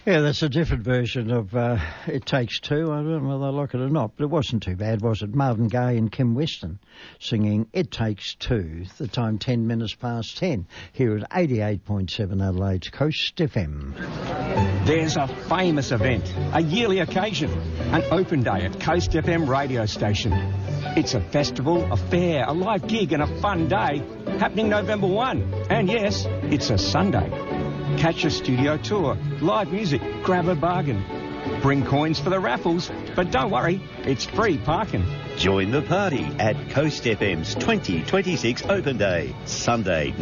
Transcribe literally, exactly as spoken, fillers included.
Yeah, that's a different version of uh, It Takes Two. I don't know whether I like it or not, but it wasn't too bad, was it? Marvin Gaye and Kim Weston singing It Takes Two, the time ten minutes past ten, here at eighty-eight point seven Adelaide's Coast F M. There's a famous event, a yearly occasion, an open day at Coast F M radio station. It's a festival, a fair, a live gig and a fun day happening November first. And yes, it's a Sunday. Catch a studio tour, live music, grab a bargain. Bring coins for the raffles, but don't worry, it's free parking. Join the party at Coast F M's twenty twenty-six Open Day, Sunday,